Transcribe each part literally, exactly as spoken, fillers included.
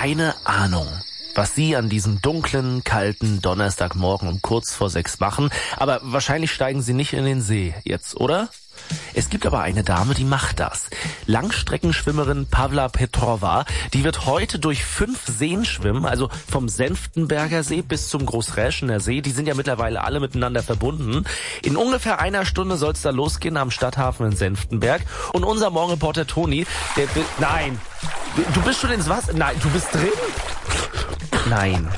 keine Ahnung, was Sie an diesem dunklen, kalten Donnerstagmorgen um kurz vor sechs machen. Aber wahrscheinlich steigen Sie nicht in den See jetzt, oder? Es gibt aber eine Dame, die macht das. Langstreckenschwimmerin Pavla Petrova, die wird heute durch fünf Seen schwimmen, also vom Senftenberger See bis zum Großräschener See. Die sind ja mittlerweile alle miteinander verbunden. In ungefähr einer Stunde soll es da losgehen am Stadthafen in Senftenberg. Und unser Morgenreporter Toni, der... Nein, du bist schon ins Wasser? Nein, du bist drin? Nein.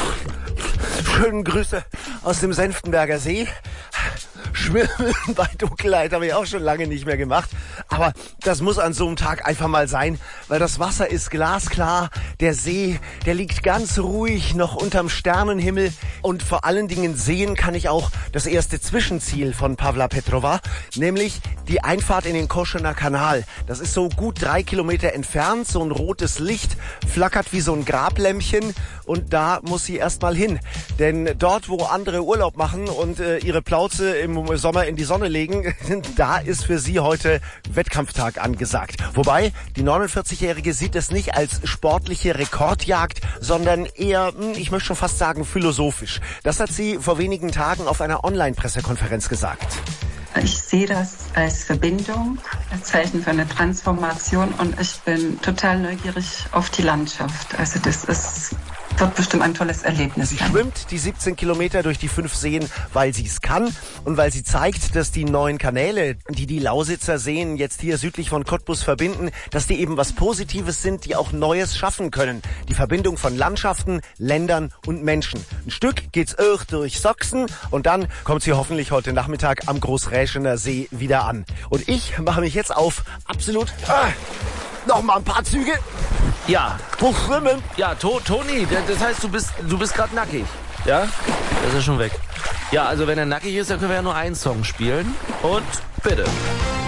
Schönen Grüße aus dem Senftenberger See. Schwimmen bei Dunkelheit habe ich auch schon lange nicht mehr gemacht. Aber das muss an so einem Tag einfach mal sein, weil das Wasser ist glasklar. Der See, der liegt ganz ruhig noch unterm Sternenhimmel. Und vor allen Dingen sehen kann ich auch das erste Zwischenziel von Pavla Petrova, nämlich die Einfahrt in den Koschener Kanal. Das ist so gut drei Kilometer entfernt. So ein rotes Licht flackert wie so ein Grablämpchen. Und da muss sie erst mal hin. Denn dort, wo andere Urlaub machen und äh, ihre Plauze im Sommer in die Sonne legen, da ist für sie heute Wettkampftag angesagt. Wobei, die neunundvierzigjährige sieht es nicht als sportliche Rekordjagd, sondern eher, ich möchte schon fast sagen, philosophisch. Das hat sie vor wenigen Tagen auf einer Online-Pressekonferenz gesagt. Ich sehe das als Verbindung, als Zeichen für eine Transformation und ich bin total neugierig auf die Landschaft. Also das ist... wird bestimmt ein tolles Erlebnis Sie sein. schwimmt die siebzehn Kilometer durch die fünf Seen, weil sie es kann und weil sie zeigt, dass die neuen Kanäle, die die Lausitzer Seen jetzt hier südlich von Cottbus verbinden, dass die eben was Positives sind, die auch Neues schaffen können. Die Verbindung von Landschaften, Ländern und Menschen. Ein Stück geht's auch durch Sachsen und dann kommt sie hoffentlich heute Nachmittag am Großräschener See wieder an. Und ich mache mich jetzt auf absolut... Ah, noch mal ein paar Züge. Ja. Hoch schwimmen. Ja, to Toni, das heißt, du bist du bist gerade nackig. Ja? Das ist ja schon weg. Ja, also wenn er nackig ist, dann können wir ja nur einen Song spielen. Und bitte.